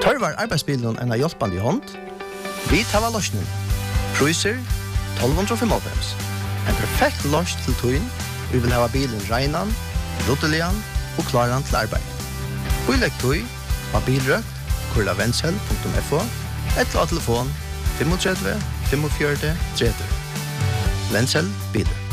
Tørvar arbeidsbilen en hjelpande hånd. Vi tar løsningen. Priser 1295. En perfekt løs til tøyen. Vi vil ha bilen regnan, ruttelian og klaran til arbeid. Ulegg tøy av bilrøkt, kurlavensel.fo, eller av telefon 35 45 30. Vensel bilen.